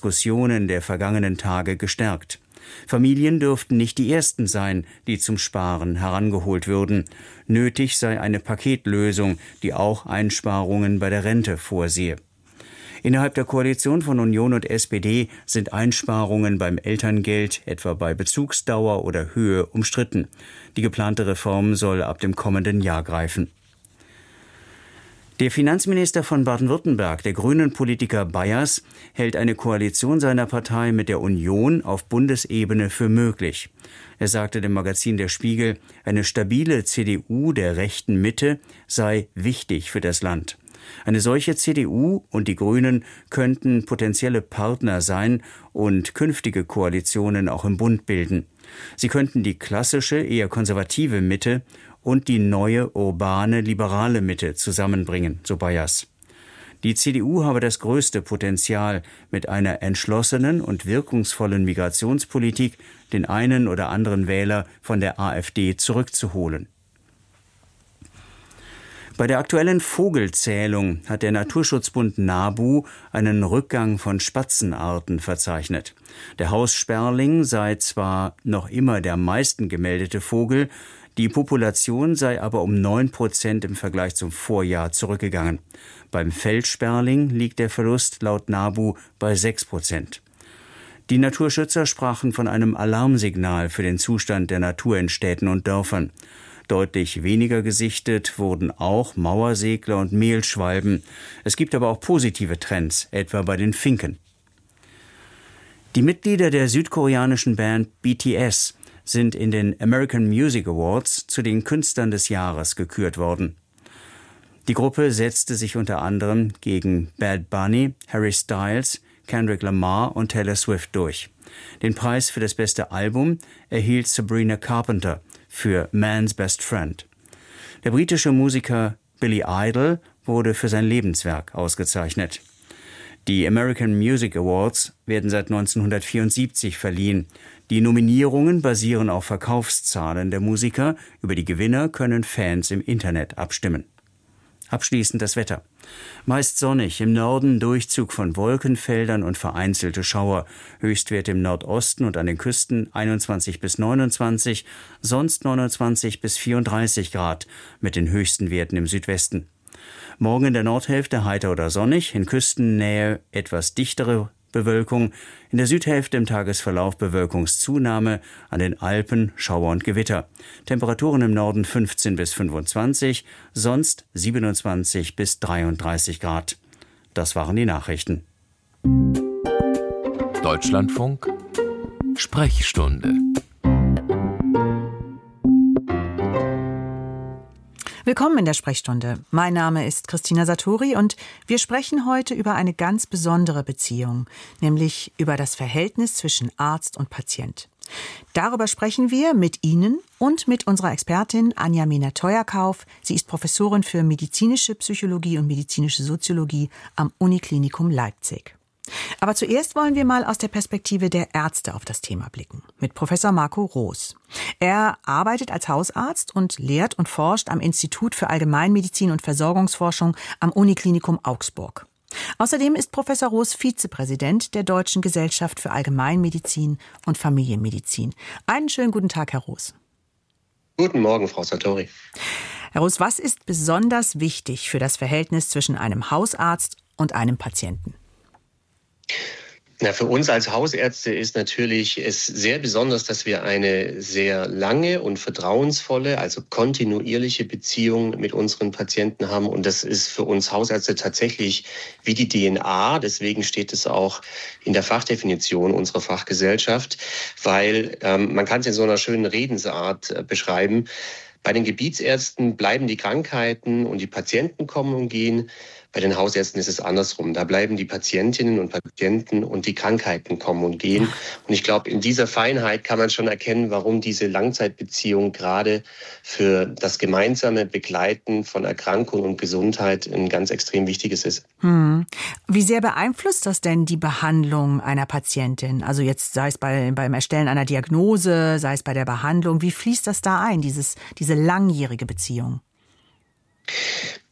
Diskussionen der vergangenen Tage gestärkt. Familien dürften nicht die ersten sein, die zum Sparen herangeholt würden. Nötig sei eine Paketlösung, die auch Einsparungen bei der Rente vorsehe. Innerhalb der Koalition von Union und SPD sind Einsparungen beim Elterngeld, etwa bei Bezugsdauer oder Höhe, umstritten. Die geplante Reform soll ab dem kommenden Jahr greifen. Der Finanzminister von Baden-Württemberg, der Grünen-Politiker Bayers, hält eine Koalition seiner Partei mit der Union auf Bundesebene für möglich. Er sagte dem Magazin Der Spiegel, eine stabile CDU der rechten Mitte sei wichtig für das Land. Eine solche CDU und die Grünen könnten potenzielle Partner sein und künftige Koalitionen auch im Bund bilden. Sie könnten die klassische, eher konservative Mitte und die neue, urbane, liberale Mitte zusammenbringen, so Bayers. Die CDU habe das größte Potenzial, mit einer entschlossenen und wirkungsvollen Migrationspolitik den einen oder anderen Wähler von der AfD zurückzuholen. Bei der aktuellen Vogelzählung hat der Naturschutzbund NABU einen Rückgang von Spatzenarten verzeichnet. Der Haussperling sei zwar noch immer der am meisten gemeldete Vogel, die Population sei aber um 9% im Vergleich zum Vorjahr zurückgegangen. Beim Feldsperling liegt der Verlust laut NABU bei 6%. Die Naturschützer sprachen von einem Alarmsignal für den Zustand der Natur in Städten und Dörfern. Deutlich weniger gesichtet wurden auch Mauersegler und Mehlschwalben. Es gibt aber auch positive Trends, etwa bei den Finken. Die Mitglieder der südkoreanischen Band BTS sind in den American Music Awards zu den Künstlern des Jahres gekürt worden. Die Gruppe setzte sich unter anderem gegen Bad Bunny, Harry Styles, Kendrick Lamar und Taylor Swift durch. Den Preis für das beste Album erhielt Sabrina Carpenter für Man's Best Friend. Der britische Musiker Billy Idol wurde für sein Lebenswerk ausgezeichnet. Die American Music Awards werden seit 1974 verliehen. Die Nominierungen basieren auf Verkaufszahlen der Musiker. Über die Gewinner können Fans im Internet abstimmen. Abschließend das Wetter. Meist sonnig, im Norden Durchzug von Wolkenfeldern und vereinzelte Schauer. Höchstwerte im Nordosten und an den Küsten 21 bis 29, sonst 29 bis 34 Grad mit den höchsten Werten im Südwesten. Morgen in der Nordhälfte heiter oder sonnig, in Küstennähe etwas dichtere Bewölkung, in der Südhälfte im Tagesverlauf Bewölkungszunahme, an den Alpen Schauer und Gewitter. Temperaturen im Norden 15 bis 25, sonst 27 bis 33 Grad. Das waren die Nachrichten. Deutschlandfunk Sprechstunde. Willkommen in der Sprechstunde. Mein Name ist Christina Satori und wir sprechen heute über eine ganz besondere Beziehung, nämlich über das Verhältnis zwischen Arzt und Patient. Darüber sprechen wir mit Ihnen und mit unserer Expertin Anja Mehnert-Teuerkauf. Sie ist Professorin für medizinische Psychologie und medizinische Soziologie am Uniklinikum Leipzig. Aber zuerst wollen wir mal aus der Perspektive der Ärzte auf das Thema blicken, mit Professor Marco Roos. Er arbeitet als Hausarzt und lehrt und forscht am Institut für Allgemeinmedizin und Versorgungsforschung am Uniklinikum Augsburg. Außerdem ist Professor Roos Vizepräsident der Deutschen Gesellschaft für Allgemeinmedizin und Familienmedizin. Einen schönen guten Tag, Herr Roos. Guten Morgen, Frau Satori. Herr Roos, was ist besonders wichtig für das Verhältnis zwischen einem Hausarzt und einem Patienten? Na, für uns als Hausärzte ist natürlich es sehr besonders, dass wir eine sehr lange und vertrauensvolle, also kontinuierliche Beziehung mit unseren Patienten haben. Und das ist für uns Hausärzte tatsächlich wie die DNA. Deswegen steht es auch in der Fachdefinition unserer Fachgesellschaft, weil man kann es in so einer schönen Redensart beschreiben. Bei den Gebietsärzten bleiben die Krankheiten und die Patienten kommen und gehen. Bei den Hausärzten ist es andersrum. Da bleiben die Patientinnen und Patienten und die Krankheiten kommen und gehen. Und ich glaube, in dieser Feinheit kann man schon erkennen, warum diese Langzeitbeziehung gerade für das gemeinsame Begleiten von Erkrankung und Gesundheit ein ganz extrem wichtiges ist. Wie sehr beeinflusst das denn die Behandlung einer Patientin? Also jetzt sei es beim Erstellen einer Diagnose, sei es bei der Behandlung. Wie fließt das da ein, diese langjährige Beziehung?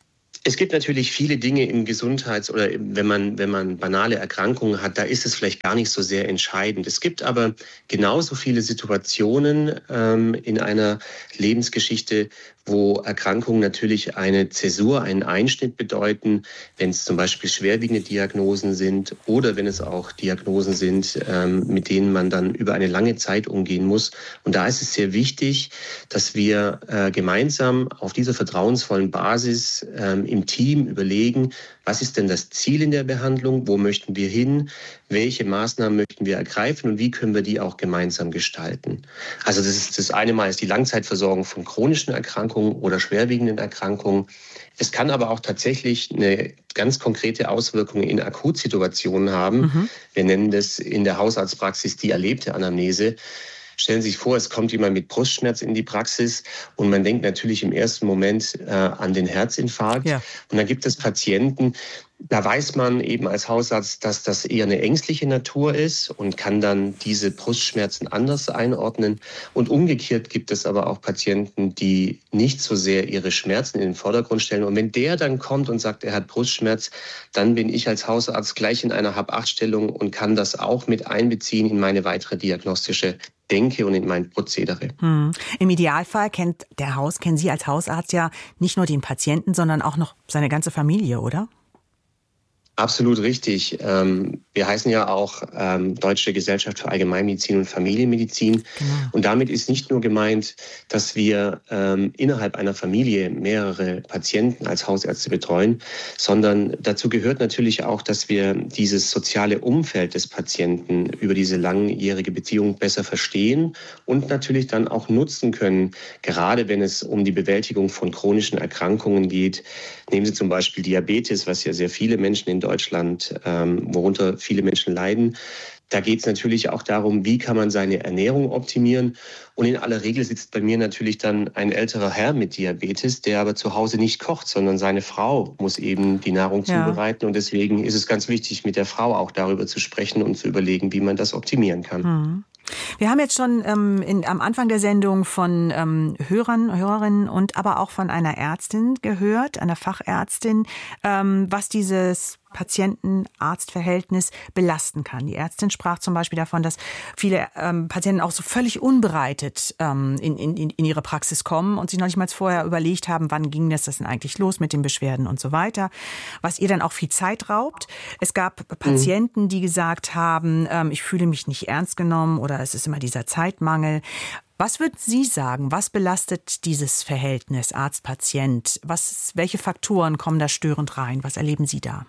Es gibt natürlich viele Dinge im oder wenn man banale Erkrankungen hat, da ist es vielleicht gar nicht so sehr entscheidend. Es gibt aber genauso viele Situationen in einer Lebensgeschichte, wo Erkrankungen natürlich eine Zäsur, einen Einschnitt bedeuten, wenn es zum Beispiel schwerwiegende Diagnosen sind oder wenn es auch Diagnosen sind, mit denen man dann über eine lange Zeit umgehen muss. Und da ist es sehr wichtig, dass wir gemeinsam auf dieser vertrauensvollen Basis im Team überlegen, was ist denn das Ziel in der Behandlung, wo möchten wir hin, welche Maßnahmen möchten wir ergreifen und wie können wir die auch gemeinsam gestalten. Also das eine Mal ist die Langzeitversorgung von chronischen Erkrankungen oder schwerwiegenden Erkrankungen. Es kann aber auch tatsächlich eine ganz konkrete Auswirkung in Akutsituationen haben. Wir nennen das in der Hausarztpraxis die erlebte Anamnese. Stellen Sie sich vor, es kommt jemand mit Brustschmerz in die Praxis und man denkt natürlich im ersten Moment an den Herzinfarkt. Ja. Und dann gibt es Patienten, da weiß man eben als Hausarzt, dass das eher eine ängstliche Natur ist und kann dann diese Brustschmerzen anders einordnen. Und umgekehrt gibt es aber auch Patienten, die nicht so sehr ihre Schmerzen in den Vordergrund stellen. Und wenn der dann kommt und sagt, er hat Brustschmerz, dann bin ich als Hausarzt gleich in einer Hab-8-Stellung und kann das auch mit einbeziehen in meine weitere diagnostische Denke und in mein Prozedere. Im Idealfall kennen Sie als Hausarzt ja nicht nur den Patienten, sondern auch noch seine ganze Familie, oder? Absolut richtig. Wir heißen ja auch Deutsche Gesellschaft für Allgemeinmedizin und Familienmedizin. Genau. Und damit ist nicht nur gemeint, dass wir innerhalb einer Familie mehrere Patienten als Hausärzte betreuen, sondern dazu gehört natürlich auch, dass wir dieses soziale Umfeld des Patienten über diese langjährige Beziehung besser verstehen und natürlich dann auch nutzen können, gerade wenn es um die Bewältigung von chronischen Erkrankungen geht. Nehmen Sie zum Beispiel Diabetes, was ja sehr viele Menschen in Deutschland, worunter viele Menschen leiden. Da geht es natürlich auch darum, wie kann man seine Ernährung optimieren. Und in aller Regel sitzt bei mir natürlich dann ein älterer Herr mit Diabetes, der aber zu Hause nicht kocht, sondern seine Frau muss eben die Nahrung zubereiten. Und deswegen ist es ganz wichtig, mit der Frau auch darüber zu sprechen und zu überlegen, wie man das optimieren kann. Wir haben jetzt schon am Anfang der Sendung von Hörerinnen und aber auch von einer Ärztin gehört, einer Fachärztin, was dieses Patienten-Arzt-Verhältnis belasten kann. Die Ärztin sprach zum Beispiel davon, dass viele Patienten auch so völlig unbereitet in ihre Praxis kommen und sich noch nicht mal vorher überlegt haben, wann ging das denn eigentlich los mit den Beschwerden und so weiter, was ihr dann auch viel Zeit raubt. Es gab Patienten, die gesagt haben, ich fühle mich nicht ernst genommen oder es ist immer dieser Zeitmangel. Was würden Sie sagen, was belastet dieses Verhältnis Arzt-Patient? Welche Faktoren kommen da störend rein? Was erleben Sie da?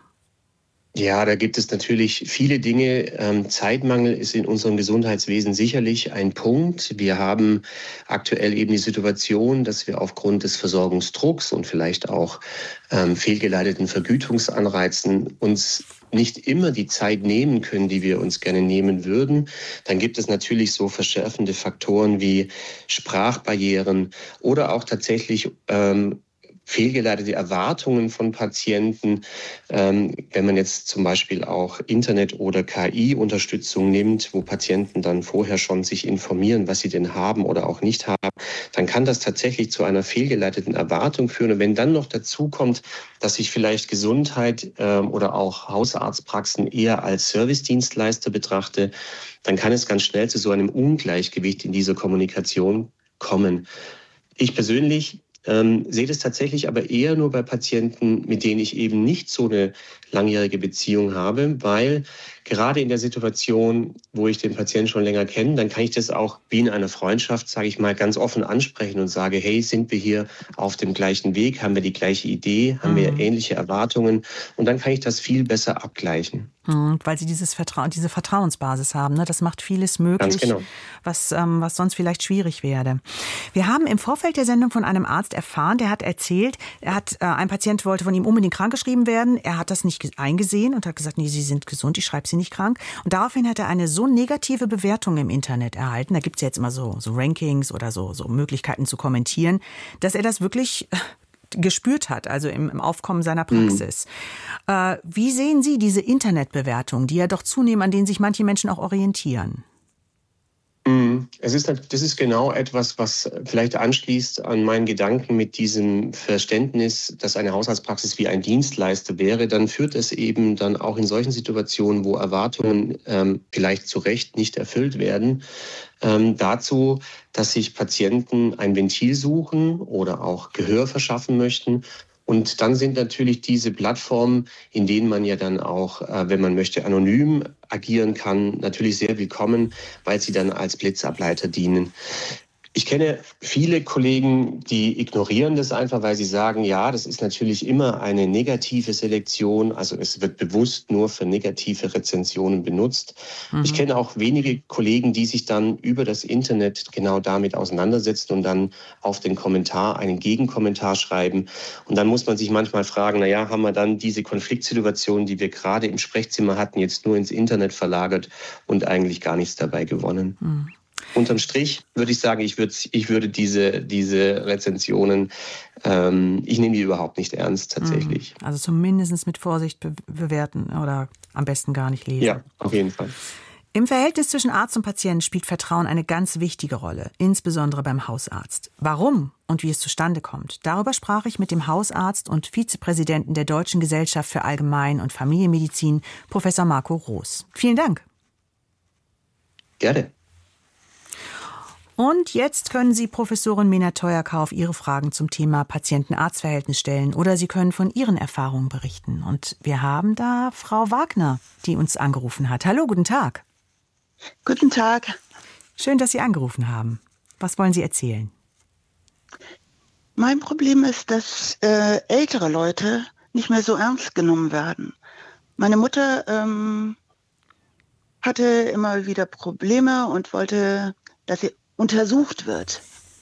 Ja, da gibt es natürlich viele Dinge. Zeitmangel ist in unserem Gesundheitswesen sicherlich ein Punkt. Wir haben aktuell eben die Situation, dass wir aufgrund des Versorgungsdrucks und vielleicht auch fehlgeleiteten Vergütungsanreizen uns nicht immer die Zeit nehmen können, die wir uns gerne nehmen würden. Dann gibt es natürlich so verschärfende Faktoren wie Sprachbarrieren oder auch tatsächlich fehlgeleitete Erwartungen von Patienten, wenn man jetzt zum Beispiel auch Internet- oder KI-Unterstützung nimmt, wo Patienten dann vorher schon sich informieren, was sie denn haben oder auch nicht haben, dann kann das tatsächlich zu einer fehlgeleiteten Erwartung führen. Und wenn dann noch dazu kommt, dass ich vielleicht Gesundheit oder auch Hausarztpraxen eher als Servicedienstleister betrachte, dann kann es ganz schnell zu so einem Ungleichgewicht in dieser Kommunikation kommen. Ich persönlich sehe das tatsächlich aber eher nur bei Patienten, mit denen ich eben nicht so eine langjährige Beziehung habe, weil gerade in der Situation, wo ich den Patienten schon länger kenne, dann kann ich das auch wie in einer Freundschaft, sage ich mal, ganz offen ansprechen und sage, hey, sind wir hier auf dem gleichen Weg? Haben wir die gleiche Idee? Haben wir ähnliche Erwartungen? Und dann kann ich das viel besser abgleichen. Weil Sie diese Vertrauensbasis haben, ne? Das macht vieles möglich, genau. was sonst vielleicht schwierig wäre. Wir haben im Vorfeld der Sendung von einem Arzt erfahren, der hat erzählt, ein Patient wollte von ihm unbedingt krankgeschrieben werden. Er hat das nicht eingesehen und hat gesagt, nee, Sie sind gesund, ich schreibe Sie nicht krank. Und daraufhin hat er eine so negative Bewertung im Internet erhalten. Da gibt es ja jetzt immer so Rankings oder so Möglichkeiten zu kommentieren, dass er das wirklich gespürt hat, also im Aufkommen seiner Praxis. Wie sehen Sie diese Internetbewertung, die ja doch zunehmen, an denen sich manche Menschen auch orientieren? Das ist genau etwas, was vielleicht anschließt an meinen Gedanken mit diesem Verständnis, dass eine Hausarztpraxis wie ein Dienstleister wäre. Dann führt es eben dann auch in solchen Situationen, wo Erwartungen vielleicht zu Recht nicht erfüllt werden, dazu, dass sich Patienten ein Ventil suchen oder auch Gehör verschaffen möchten. Und dann sind natürlich diese Plattformen, in denen man ja dann auch, wenn man möchte, anonym agieren kann, natürlich sehr willkommen, weil sie dann als Blitzableiter dienen. Ich kenne viele Kollegen, die ignorieren das einfach, weil sie sagen, ja, das ist natürlich immer eine negative Selektion. Also es wird bewusst nur für negative Rezensionen benutzt. Ich kenne auch wenige Kollegen, die sich dann über das Internet genau damit auseinandersetzen und dann auf den Kommentar einen Gegenkommentar schreiben. Und dann muss man sich manchmal fragen, haben wir dann diese Konfliktsituation, die wir gerade im Sprechzimmer hatten, jetzt nur ins Internet verlagert und eigentlich gar nichts dabei gewonnen. Unterm Strich würde ich sagen, ich würde diese Rezensionen, ich nehme die überhaupt nicht ernst tatsächlich. Also zumindest mit Vorsicht bewerten oder am besten gar nicht lesen. Ja, auf jeden Fall. Im Verhältnis zwischen Arzt und Patient spielt Vertrauen eine ganz wichtige Rolle, insbesondere beim Hausarzt. Warum und wie es zustande kommt, darüber sprach ich mit dem Hausarzt und Vizepräsidenten der Deutschen Gesellschaft für Allgemein- und Familienmedizin, Professor Marco Roos. Vielen Dank. Gerne. Und jetzt können Sie Professorin Mena Theuerkauf Ihre Fragen zum Thema Patient-Arzt-Verhältnis stellen oder Sie können von Ihren Erfahrungen berichten. Und wir haben da Frau Wagner, die uns angerufen hat. Hallo, guten Tag. Guten Tag. Schön, dass Sie angerufen haben. Was wollen Sie erzählen? Mein Problem ist, dass ältere Leute nicht mehr so ernst genommen werden. Meine Mutter hatte immer wieder Probleme und wollte, dass sie untersucht wird,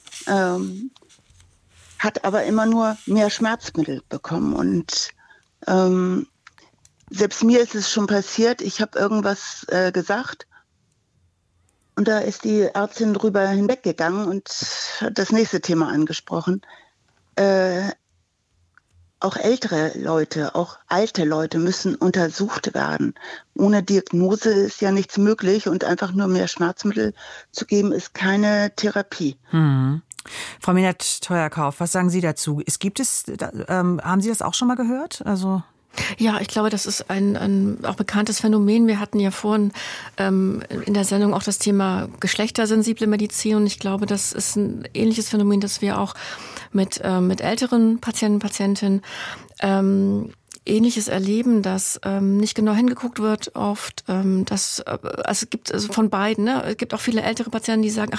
hat aber immer nur mehr Schmerzmittel bekommen. Und selbst mir ist es schon passiert, ich habe irgendwas gesagt und da ist die Ärztin drüber hinweggegangen und hat das nächste Thema angesprochen. Auch ältere Leute, auch alte Leute müssen untersucht werden. Ohne Diagnose ist ja nichts möglich und einfach nur mehr Schmerzmittel zu geben, ist keine Therapie. Frau Mena Theuerkauf, was sagen Sie dazu? Haben Sie das auch schon mal gehört? Ja, ich glaube, das ist ein auch bekanntes Phänomen. Wir hatten ja vorhin in der Sendung auch das Thema geschlechtersensible Medizin und ich glaube, das ist ein ähnliches Phänomen, das wir auch mit älteren Patienten, Patientinnen Ähnliches erleben, dass nicht genau hingeguckt wird oft. Es gibt von beiden. Ne? Es gibt auch viele ältere Patienten, die sagen,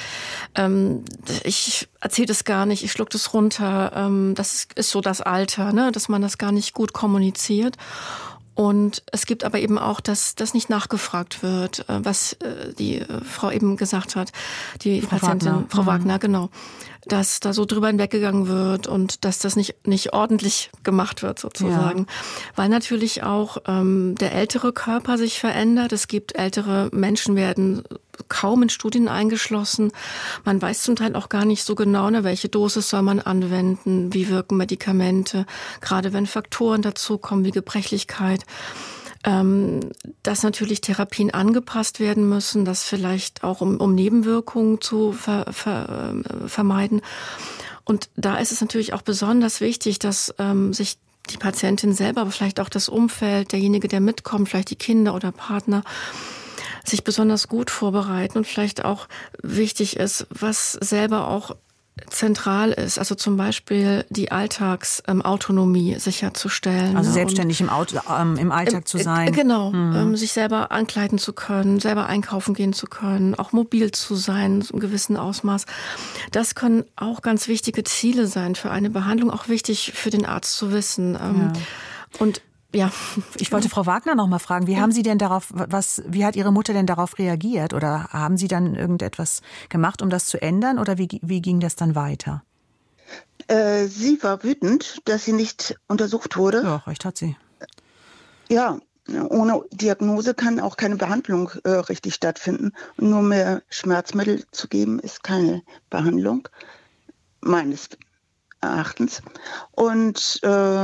ich erzähle das gar nicht, ich schluck das runter. Das ist so das Alter, ne? Dass man das gar nicht gut kommuniziert. Und es gibt aber eben auch, dass das nicht nachgefragt wird, was die Frau eben gesagt hat, die Patientin, Frau Wagner, genau, dass da so drüber hinweggegangen wird und dass das nicht ordentlich gemacht wird sozusagen. Ja. Weil natürlich auch der ältere Körper sich verändert. Es gibt ältere Menschen, werden kaum in Studien eingeschlossen. Man weiß zum Teil auch gar nicht so genau, welche Dosis soll man anwenden, wie wirken Medikamente, gerade wenn Faktoren dazukommen wie Gebrechlichkeit. Dass natürlich Therapien angepasst werden müssen, das vielleicht auch um Nebenwirkungen zu vermeiden. Und da ist es natürlich auch besonders wichtig, dass sich die Patientin selber, aber vielleicht auch das Umfeld, derjenige, der mitkommt, vielleicht die Kinder oder Partner, sich besonders gut vorbereiten und vielleicht auch wichtig ist, was selber auch zentral ist, also zum Beispiel die Alltagsautonomie sicherzustellen. Also selbstständig im Alltag zu sein. Genau, sich selber ankleiden zu können, selber einkaufen gehen zu können, auch mobil zu sein, in einem gewissen Ausmaß. Das können auch ganz wichtige Ziele sein für eine Behandlung, auch wichtig für den Arzt zu wissen. Ja. Und ja, ich wollte Frau Wagner noch mal fragen, wie hat Ihre Mutter denn darauf reagiert? Oder haben Sie dann irgendetwas gemacht, um das zu ändern? Oder wie ging das dann weiter? Sie war wütend, dass sie nicht untersucht wurde. Ja, recht hat sie. Ja, ohne Diagnose kann auch keine Behandlung richtig stattfinden. Und nur mehr Schmerzmittel zu geben, ist keine Behandlung, meines Erachtens. Und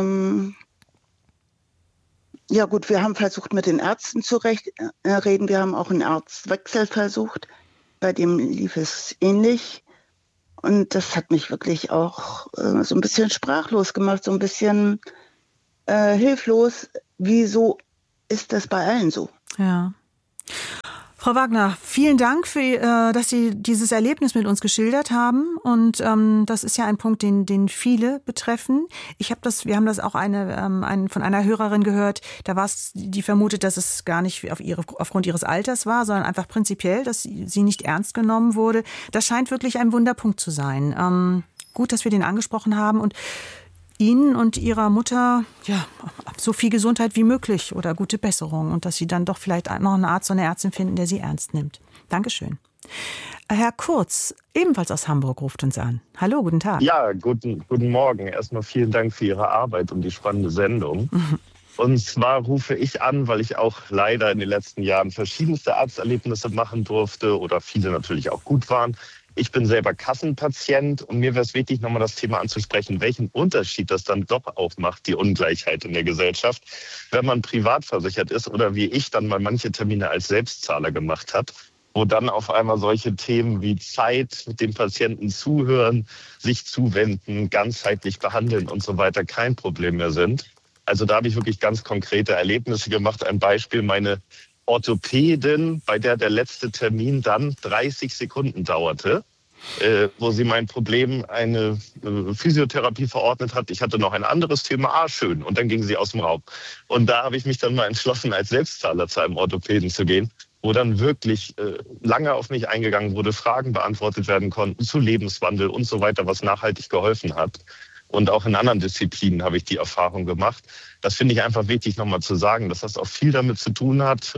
ja gut, wir haben versucht, mit den Ärzten zu reden. Wir haben auch einen Arztwechsel versucht. bei dem lief es ähnlich. Und das hat mich wirklich auch so ein bisschen sprachlos gemacht, so ein bisschen hilflos. Wieso ist das bei allen so? Ja. Frau Wagner, vielen Dank, dass Sie dieses Erlebnis mit uns geschildert haben. Und das ist ja ein Punkt, den viele betreffen. Wir haben das auch von einer Hörerin gehört. Da war es, die vermutet, dass es gar nicht aufgrund ihres Alters war, sondern einfach prinzipiell, dass sie nicht ernst genommen wurde. Das scheint wirklich ein Wunderpunkt zu sein. Gut, dass wir den angesprochen haben und Ihnen und Ihrer Mutter so viel Gesundheit wie möglich oder gute Besserung und dass Sie dann doch vielleicht noch einen Arzt oder eine Ärztin finden, der Sie ernst nimmt. Dankeschön. Herr Kurz, ebenfalls aus Hamburg, ruft uns an. Hallo, guten Tag. Ja, guten Morgen. Erstmal vielen Dank für Ihre Arbeit und die spannende Sendung. Und zwar rufe ich an, weil ich auch leider in den letzten Jahren verschiedenste Arzterlebnisse machen durfte oder viele natürlich auch gut waren. Ich bin selber Kassenpatient und mir wäre es wichtig, nochmal das Thema anzusprechen, welchen Unterschied das dann doch auch macht, die Ungleichheit in der Gesellschaft, wenn man privat versichert ist oder wie ich dann mal manche Termine als Selbstzahler gemacht habe, wo dann auf einmal solche Themen wie Zeit, dem Patienten zuhören, sich zuwenden, ganzheitlich behandeln und so weiter kein Problem mehr sind. Also da habe ich wirklich ganz konkrete Erlebnisse gemacht. Ein Beispiel, meine Orthopädin, bei der letzte Termin dann 30 Sekunden dauerte, wo sie mein Problem eine Physiotherapie verordnet hat. Ich hatte noch ein anderes Thema, schön. Und dann ging sie aus dem Raum. Und da habe ich mich dann mal entschlossen, als Selbstzahler zu einem Orthopäden zu gehen, wo dann wirklich lange auf mich eingegangen wurde, Fragen beantwortet werden konnten zu Lebenswandel und so weiter, was nachhaltig geholfen hat. Und auch in anderen Disziplinen habe ich die Erfahrung gemacht. Das finde ich einfach wichtig, nochmal zu sagen, dass das auch viel damit zu tun hat,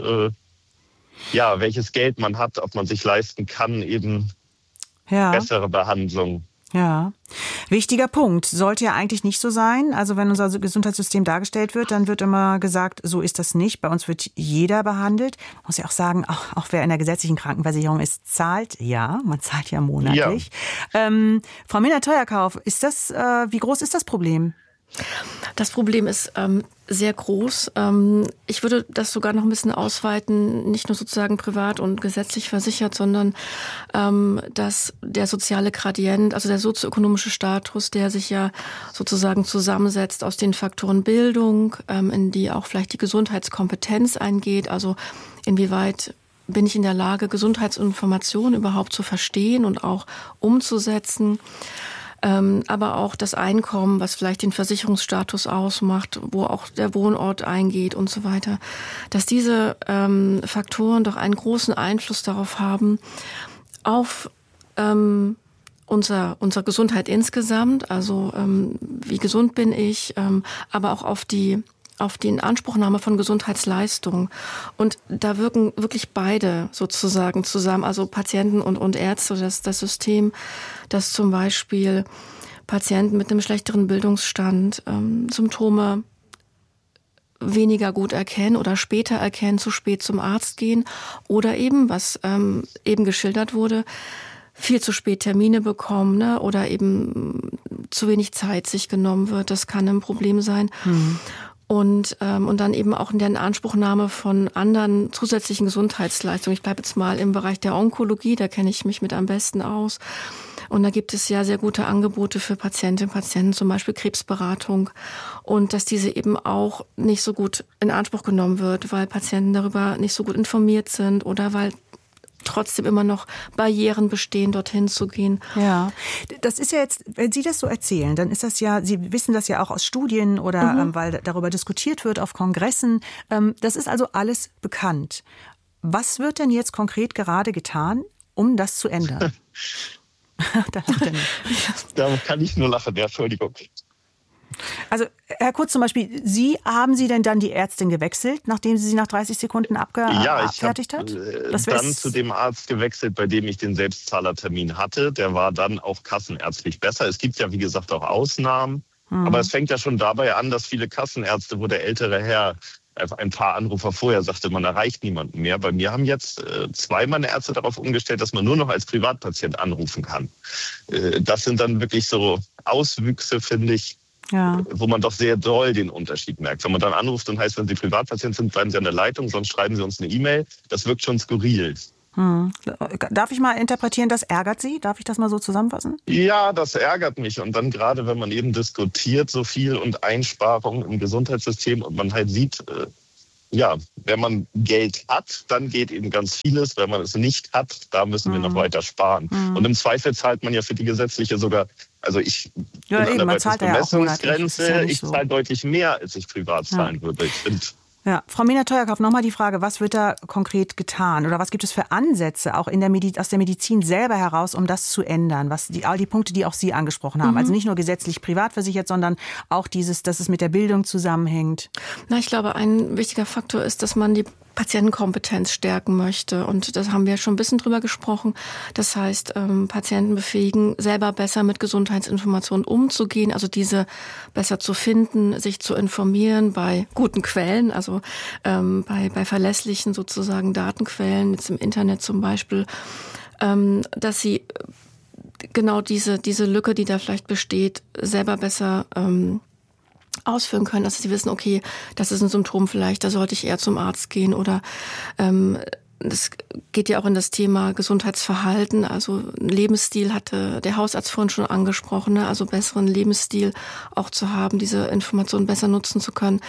welches Geld man hat, ob man sich leisten kann, eben bessere Behandlung. Ja, wichtiger Punkt. Sollte ja eigentlich nicht so sein. Also wenn unser Gesundheitssystem dargestellt wird, dann wird immer gesagt, so ist das nicht. Bei uns wird jeder behandelt. Man muss ja auch sagen, auch wer in der gesetzlichen Krankenversicherung ist, zahlt. Ja, man zahlt ja monatlich. Ja. Frau Minna-Teuerkauf, wie groß ist das Problem? Das Problem ist sehr groß. Ich würde das sogar noch ein bisschen ausweiten, nicht nur sozusagen privat und gesetzlich versichert, sondern dass der soziale Gradient, also der sozioökonomische Status, der sich ja sozusagen zusammensetzt aus den Faktoren Bildung, in die auch vielleicht die Gesundheitskompetenz eingeht, also inwieweit bin ich in der Lage, Gesundheitsinformationen überhaupt zu verstehen und auch umzusetzen. Aber auch das Einkommen, was vielleicht den Versicherungsstatus ausmacht, wo auch der Wohnort eingeht und so weiter, dass diese Faktoren doch einen großen Einfluss darauf haben, auf unsere Gesundheit insgesamt, also wie gesund bin ich, aber auch auf die Inanspruchnahme von Gesundheitsleistungen. Und da wirken wirklich beide sozusagen zusammen, also Patienten und Ärzte, das System, dass zum Beispiel Patienten mit einem schlechteren Bildungsstand Symptome weniger gut erkennen oder später erkennen, zu spät zum Arzt gehen oder eben, was eben geschildert wurde, viel zu spät Termine bekommen, ne? Oder eben zu wenig Zeit sich genommen wird. Das kann ein Problem sein. Und dann eben auch in der Inanspruchnahme von anderen zusätzlichen Gesundheitsleistungen. Ich bleibe jetzt mal im Bereich der Onkologie, da kenne ich mich mit am besten aus. Und da gibt es ja sehr gute Angebote für Patientinnen und Patienten, zum Beispiel Krebsberatung. Und dass diese eben auch nicht so gut in Anspruch genommen wird, weil Patienten darüber nicht so gut informiert sind oder weil trotzdem immer noch Barrieren bestehen, dorthin zu gehen. Ja, das ist ja jetzt, wenn Sie das so erzählen, dann ist das ja, Sie wissen das ja auch aus Studien oder weil darüber diskutiert wird auf Kongressen. Das ist also alles bekannt. Was wird denn jetzt konkret gerade getan, um das zu ändern? Da lacht er nicht. Da kann ich nur lachen, ja, Entschuldigung. Also, Herr Kurz, zum Beispiel, haben Sie denn dann die Ärztin gewechselt, nachdem sie nach 30 Sekunden abfertigt hat? Ich habe dann zu dem Arzt gewechselt, bei dem ich den Selbstzahlertermin hatte. Der war dann auch kassenärztlich besser. Es gibt ja, wie gesagt, auch Ausnahmen. Aber es fängt ja schon dabei an, dass viele Kassenärzte, wo der ältere Herr ein paar Anrufer vorher sagte, man erreicht niemanden mehr. Bei mir haben jetzt 2 meiner Ärzte darauf umgestellt, dass man nur noch als Privatpatient anrufen kann. Das sind dann wirklich so Auswüchse, finde ich, wo man doch sehr doll den Unterschied merkt. Wenn man dann anruft und heißt, wenn Sie Privatpatient sind, bleiben Sie an der Leitung, sonst schreiben Sie uns eine E-Mail. Das wirkt schon skurril. Darf ich mal interpretieren, das ärgert Sie? Darf ich das mal so zusammenfassen? Ja, das ärgert mich. Und dann gerade, wenn man eben diskutiert so viel und Einsparungen im Gesundheitssystem und man halt sieht, wenn man Geld hat, dann geht eben ganz vieles. Wenn man es nicht hat, da müssen wir noch weiter sparen. Und im Zweifel zahlt man ja für die gesetzliche sogar, also ich bin an der Bemessungsgrenze, ich zahle deutlich mehr, als ich privat zahlen würde. Ich finde... Ja, Frau Mehnert-Theuerkauf, nochmal die Frage, was wird da konkret getan oder was gibt es für Ansätze auch aus der Medizin selber heraus, um das zu ändern? All die Punkte, die auch Sie angesprochen haben, also nicht nur gesetzlich privat versichert, sondern auch dass es mit der Bildung zusammenhängt. Ich glaube, ein wichtiger Faktor ist, dass man die Patientenkompetenz stärken möchte. Und das haben wir schon ein bisschen drüber gesprochen. Das heißt, Patienten befähigen, selber besser mit Gesundheitsinformationen umzugehen, also diese besser zu finden, sich zu informieren bei guten Quellen, also bei verlässlichen sozusagen Datenquellen, jetzt im Internet zum Beispiel, dass sie genau diese Lücke, die da vielleicht besteht, selber besser ausführen können, dass sie wissen, okay, das ist ein Symptom vielleicht, da sollte ich eher zum Arzt gehen oder das geht ja auch in das Thema Gesundheitsverhalten, also Lebensstil hatte der Hausarzt vorhin schon angesprochen, ne? Also besseren Lebensstil auch zu haben, diese Informationen besser nutzen zu können.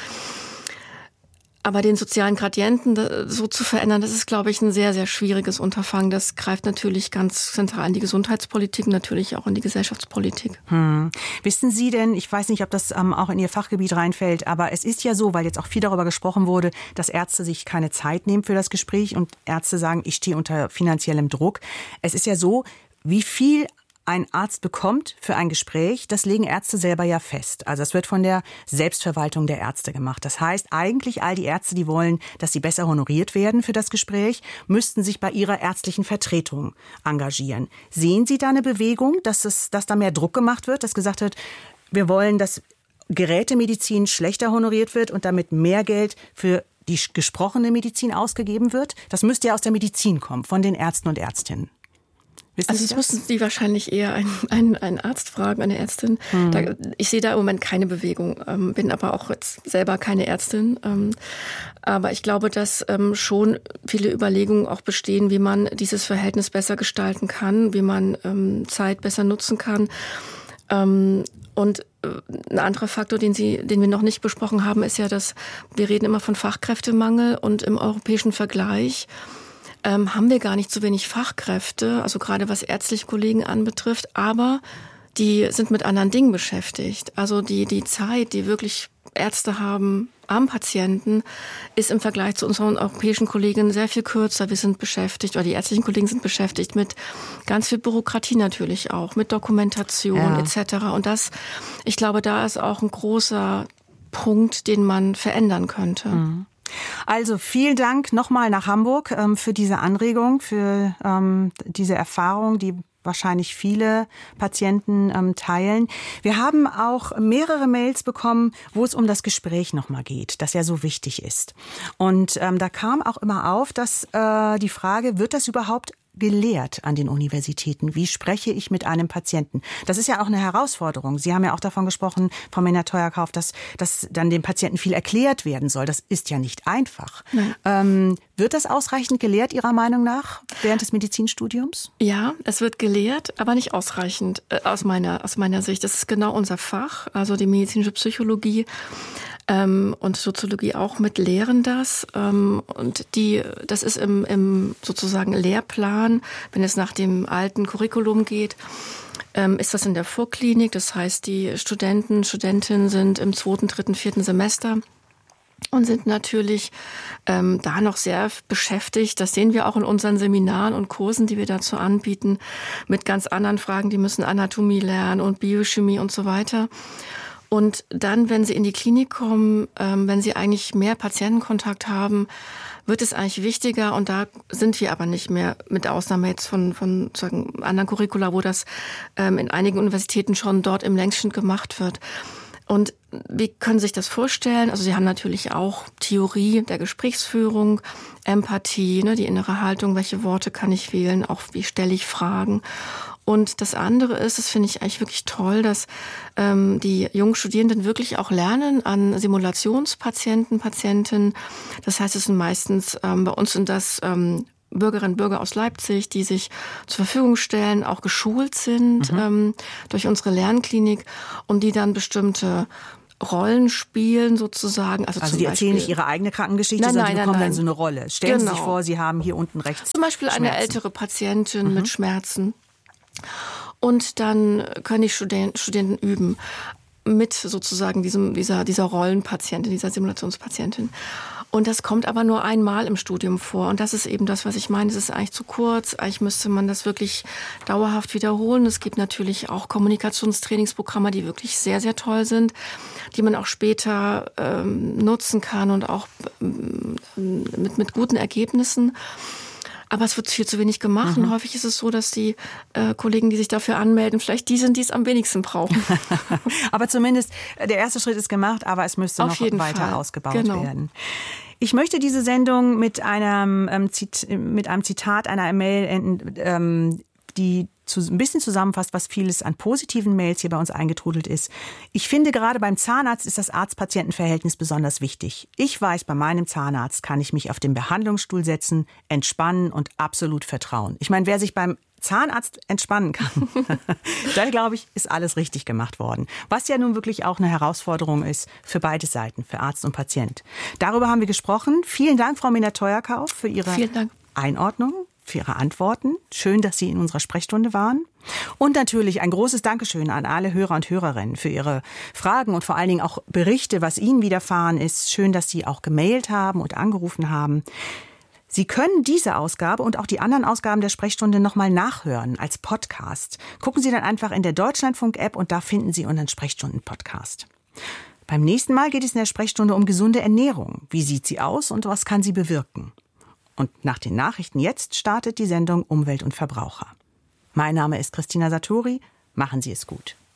Aber den sozialen Gradienten so zu verändern, das ist, glaube ich, ein sehr, sehr schwieriges Unterfangen. Das greift natürlich ganz zentral in die Gesundheitspolitik, natürlich auch in die Gesellschaftspolitik. Wissen Sie denn, ich weiß nicht, ob das auch in Ihr Fachgebiet reinfällt, aber es ist ja so, weil jetzt auch viel darüber gesprochen wurde, dass Ärzte sich keine Zeit nehmen für das Gespräch und Ärzte sagen, ich stehe unter finanziellem Druck. Es ist ja so, wie viel ein Arzt bekommt für ein Gespräch, das legen Ärzte selber ja fest. Also es wird von der Selbstverwaltung der Ärzte gemacht. Das heißt, eigentlich all die Ärzte, die wollen, dass sie besser honoriert werden für das Gespräch, müssten sich bei ihrer ärztlichen Vertretung engagieren. Sehen Sie da eine Bewegung, dass da mehr Druck gemacht wird, dass gesagt wird, wir wollen, dass Gerätemedizin schlechter honoriert wird und damit mehr Geld für die gesprochene Medizin ausgegeben wird? Das müsste ja aus der Medizin kommen, von den Ärzten und Ärztinnen. Also das müssten Sie wahrscheinlich eher einen Arzt fragen, eine Ärztin. Ich sehe da im Moment keine Bewegung, bin aber auch jetzt selber keine Ärztin. Aber ich glaube, dass schon viele Überlegungen auch bestehen, wie man dieses Verhältnis besser gestalten kann, wie man Zeit besser nutzen kann. Und ein anderer Faktor, den wir noch nicht besprochen haben, ist ja, dass wir reden immer von Fachkräftemangel und im europäischen Vergleich haben wir gar nicht so wenig Fachkräfte, also gerade was ärztliche Kollegen anbetrifft, aber die sind mit anderen Dingen beschäftigt. Also die Zeit, die wirklich Ärzte haben am Patienten, ist im Vergleich zu unseren europäischen Kollegen sehr viel kürzer. Wir sind beschäftigt, oder die ärztlichen Kollegen sind beschäftigt mit ganz viel Bürokratie natürlich auch, mit Dokumentation etc. Und ich glaube, da ist auch ein großer Punkt, den man verändern könnte. Also vielen Dank nochmal nach Hamburg für diese Anregung, für diese Erfahrung, die wahrscheinlich viele Patienten teilen. Wir haben auch mehrere Mails bekommen, wo es um das Gespräch nochmal geht, das ja so wichtig ist. Und da kam auch immer auf, dass die Frage, wird das überhaupt gelehrt an den Universitäten? Wie spreche ich mit einem Patienten? Das ist ja auch eine Herausforderung. Sie haben ja auch davon gesprochen, Frau Mehnert-Theuerkauf, dass dann dem Patienten viel erklärt werden soll. Das ist ja nicht einfach. Wird das ausreichend gelehrt, Ihrer Meinung nach, während des Medizinstudiums? Ja, es wird gelehrt, aber nicht ausreichend aus meiner Sicht. Das ist genau unser Fach, also die medizinische Psychologie. Und Soziologie auch mit lehren das. Und das ist im sozusagen Lehrplan, wenn es nach dem alten Curriculum geht, ist das in der Vorklinik. Das heißt, die Studentinnen sind im 2., 3., 4. Semester und sind natürlich da noch sehr beschäftigt. Das sehen wir auch in unseren Seminaren und Kursen, die wir dazu anbieten, mit ganz anderen Fragen. Die müssen Anatomie lernen und Biochemie und so weiter. Und dann, wenn sie in die Klinik kommen, wenn sie eigentlich mehr Patientenkontakt haben, wird es eigentlich wichtiger. Und da sind wir aber nicht mehr, mit Ausnahme jetzt von sagen, anderen Curricula, wo das in einigen Universitäten schon dort im Längsschnitt gemacht wird. Und wie können Sie sich das vorstellen? Also Sie haben natürlich auch Theorie der Gesprächsführung, Empathie, die innere Haltung, welche Worte kann ich wählen, auch wie stelle ich Fragen. Und das andere ist, das finde ich eigentlich wirklich toll, dass die jungen Studierenden wirklich auch lernen an Simulationspatienten, Patientinnen. Das heißt, es sind meistens, bei uns sind das Bürgerinnen und Bürger aus Leipzig, die sich zur Verfügung stellen, auch geschult sind durch unsere Lernklinik und die dann bestimmte Rollen spielen sozusagen. Also die erzählen nicht ihre eigene Krankengeschichte, sondern die bekommen dann so eine Rolle. Stellen Sie sich vor, Sie haben hier unten rechts zum Beispiel Schmerzen. Eine ältere Patientin mit Schmerzen. Und dann können die Studenten üben mit sozusagen dieser Rollenpatientin, dieser Simulationspatientin. Und das kommt aber nur einmal im Studium vor. Und das ist eben das, was ich meine. Es ist eigentlich zu kurz. Eigentlich müsste man das wirklich dauerhaft wiederholen. Es gibt natürlich auch Kommunikationstrainingsprogramme, die wirklich sehr, sehr toll sind, die man auch später nutzen kann und auch mit guten Ergebnissen. Aber es wird viel zu wenig gemacht und häufig ist es so, dass die Kollegen, die sich dafür anmelden, vielleicht die sind, die es am wenigsten brauchen. Aber zumindest der erste Schritt ist gemacht, aber es müsste noch weiter ausgebaut werden. Ich möchte diese Sendung mit einem Zitat einer Mail enden, die ein bisschen zusammenfasst, was vieles an positiven Mails hier bei uns eingetrudelt ist. Ich finde, gerade beim Zahnarzt ist das Arzt-Patienten-Verhältnis besonders wichtig. Ich weiß, bei meinem Zahnarzt kann ich mich auf den Behandlungsstuhl setzen, entspannen und absolut vertrauen. Ich meine, wer sich beim Zahnarzt entspannen kann, da glaube ich, ist alles richtig gemacht worden. Was ja nun wirklich auch eine Herausforderung ist für beide Seiten, für Arzt und Patient. Darüber haben wir gesprochen. Vielen Dank, Frau Miner-Teuerkauf, für Ihre Einordnung, für Ihre Antworten. Schön, dass Sie in unserer Sprechstunde waren. Und natürlich ein großes Dankeschön an alle Hörer und Hörerinnen für Ihre Fragen und vor allen Dingen auch Berichte, was Ihnen widerfahren ist. Schön, dass Sie auch gemailt haben und angerufen haben. Sie können diese Ausgabe und auch die anderen Ausgaben der Sprechstunde nochmal nachhören als Podcast. Gucken Sie dann einfach in der Deutschlandfunk-App und da finden Sie unseren Sprechstunden-Podcast. Beim nächsten Mal geht es in der Sprechstunde um gesunde Ernährung. Wie sieht sie aus und was kann sie bewirken? Und nach den Nachrichten jetzt startet die Sendung Umwelt und Verbraucher. Mein Name ist Christina Satori. Machen Sie es gut.